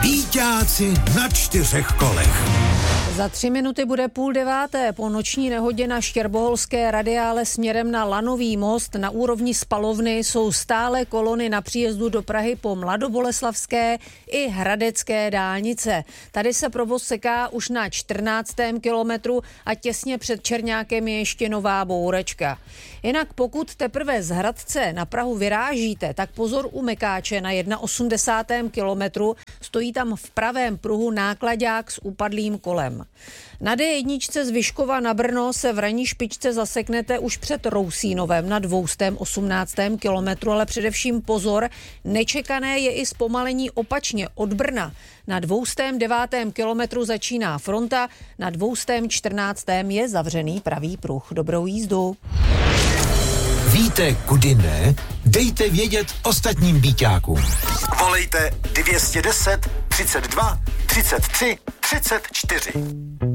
Býťáci na 4 kolech. Za 3 minuty bude 8:30. Po noční nehodě na Štěrboholské radiále směrem na Lanový most na úrovni spalovny jsou stále kolony na příjezdu do Prahy po Mladoboleslavské i Hradecké dálnice. Tady se provoz seká už na 14. kilometru a těsně před Čerňákem je ještě nová bouračka. Jinak pokud teprve z Hradce na Prahu vyrážíte, tak pozor u Mekáče na 81. kilometru, stojí tam v pravém pruhu náklaďák s upadlým kolem. Na D1 z Vyškova na Brno se v ranní špičce zaseknete už před Rousínovem na 218. kilometru, ale především pozor, nečekané je i zpomalení opačně od Brna. Na 209. kilometru začíná fronta, na 214. je zavřený pravý pruh. Dobrou jízdu. Víte, kudy ne? Dejte vědět ostatním býťákům. Volejte 210 32 33 34.